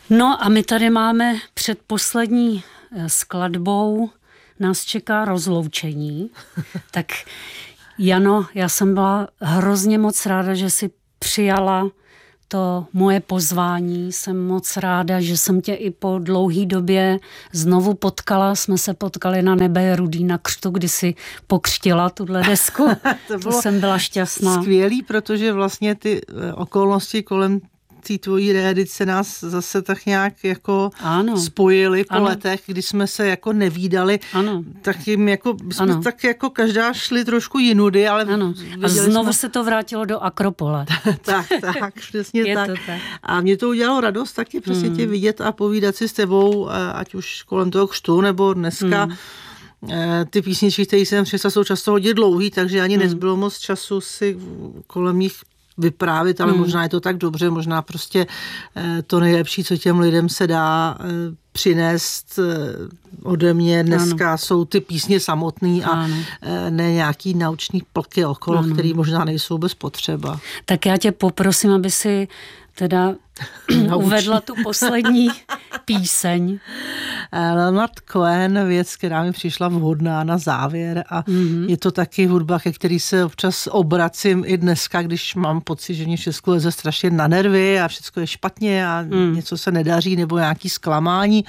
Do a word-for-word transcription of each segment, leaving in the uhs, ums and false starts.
No a my tady máme před poslední skladbou, nás čeká rozloučení. Tak Jano, já jsem byla hrozně moc ráda, že jsi přijala to moje pozvání. Jsem moc ráda, že jsem tě i po dlouhý době znovu potkala. Jsme se potkali na Nebe je rudý na křtu, kdy jsi pokřtila tuhle desku. to, to jsem byla šťastná. Skvělý, protože vlastně ty okolnosti kolem té tvojí reedice nás zase tak nějak jako ano. spojili po ano. letech, kdy jsme se jako nevídali. Ano. Tak jim jako, jsme ano. tak jako každá šli trošku jinudy, ale ano. A znovu jsme... se to vrátilo do Akropole. tak, tak, přesně Je tak. To tak. A mě to udělalo radost taky přesně hmm. tě vidět a povídat si s tebou, ať už kolem toho křtu, nebo dneska. Hmm. Ty písničky, které jsem přišla, jsou často hodně dlouhý, takže ani hmm. nezbylo moc času si kolem nich vyprávět, ale hmm. možná je to tak dobře, možná prostě to nejlepší, co těm lidem se dá přinést ode mě dneska ano. jsou ty písně samotný a ano. ne nějaký naučný plky okolo, ano. který možná nejsou bez potřeba. Tak já tě poprosím, aby si teda uvedla tu poslední píseň. Leonard Cohen, věc, která mi přišla vhodná na závěr a mm-hmm. je to taky hudba, ke který se občas obracím i dneska, když mám pocit, že mě všechno leze strašně na nervy a všechno je špatně a mm. něco se nedaří nebo nějaký zklamání.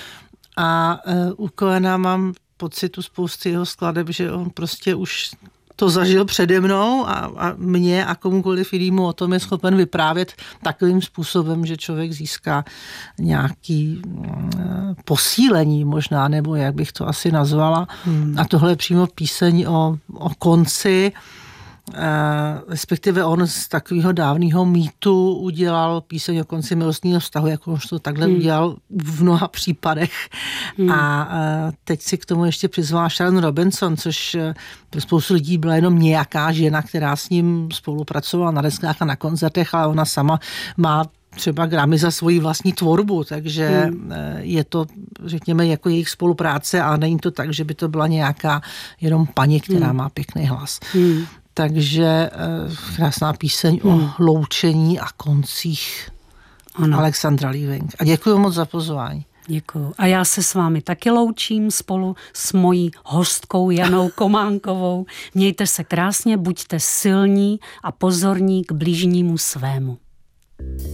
A u Cohena mám pocit u spousty jeho skladeb, že on prostě už to zažil přede mnou a, a mě a komukoliv jinému o tom je schopen vyprávět takovým způsobem, že člověk získá nějaký mm, posílení možná, nebo jak bych to asi nazvala. Hmm. A tohle je přímo píseň o, o konci, Eh, respektive on z takového dávného mýtu udělal píseň o konci milostného vztahu, jako už to takhle hmm. udělal v mnoha případech. Hmm. A eh, teď si k tomu ještě přizvala Sharon Robinson, což eh, pro spoustu lidí byla jenom nějaká žena, která s ním spolupracovala na deskách a na koncertech, ale ona sama má třeba Grammy za svoji vlastní tvorbu, takže hmm. je to, řekněme, jako jejich spolupráce a není to tak, že by to byla nějaká jenom paní, která hmm. má pěkný hlas. Hmm. Takže krásná píseň hmm. o loučení a koncích ano. Alexandra Lieving. A děkuji moc za pozvání. Děkuji. A já se s vámi taky loučím spolu s mojí hostkou Janou Kománkovou. Mějte se krásně, buďte silní a pozorní k bližnímu svému.